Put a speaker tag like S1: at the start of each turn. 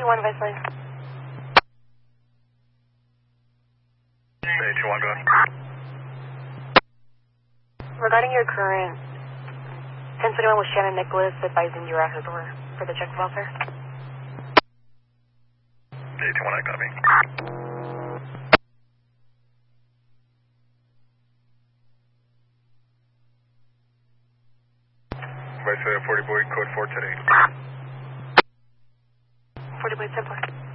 S1: 2-1, Vice Lane.
S2: Hey, 2-1, go ahead.
S1: Regarding your current 1021 with Shannon Nicholas advising you at her door for the check of welfare.
S2: Hey, 2-1, I copy. Vice 40 Boy, code 410.
S1: 40 Boy 10.